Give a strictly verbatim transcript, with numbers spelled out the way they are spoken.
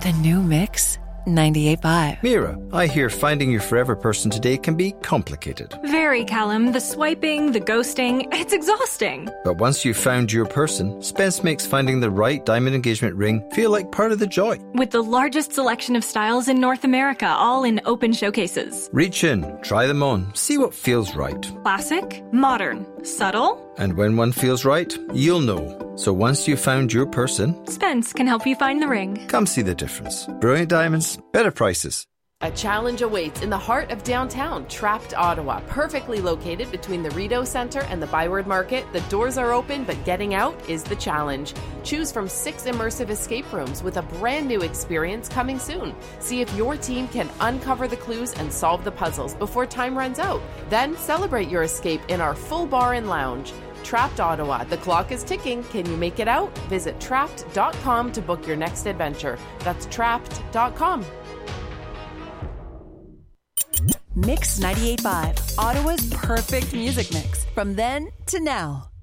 A new Mix ninety-eight point five. Mira, I hear finding your forever person today can be complicated. Very, Callum. The swiping, the ghosting, it's exhausting. But once you've found your person, Spence makes finding the right diamond engagement ring feel like part of the joy. With the largest selection of styles in North America, all in open showcases. Reach in, try them on, see what feels right. Classic, modern, subtle. And when one feels right, you'll know. So once you've found your person, Spence can help you find the ring. come see the difference. Brilliant diamonds, better prices. A challenge awaits in the heart of downtown, Trapped Ottawa. Perfectly located between the Rideau Centre and the Byward Market, the doors are open, but getting out is the challenge. Choose from six immersive escape rooms with a brand new experience coming soon. See if your team can uncover the clues and solve the puzzles before time runs out. Then celebrate your escape in our full bar and lounge. Trapped Ottawa. The clock is ticking. Can you make it out? Visit trapped dot com to book your next adventure. That's trapped dot com. Mix ninety-eight point five, Ottawa's perfect music mix. From then to now.